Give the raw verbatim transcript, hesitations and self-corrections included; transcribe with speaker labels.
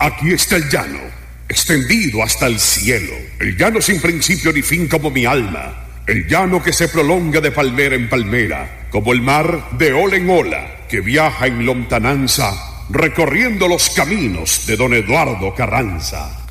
Speaker 1: Aquí está el llano, extendido hasta el cielo. El llano sin principio ni fin como mi alma. El llano que se prolonga de palmera en palmera, como el mar de ola en ola, que viaja en lontananza, recorriendo los caminos de don Eduardo Carranza.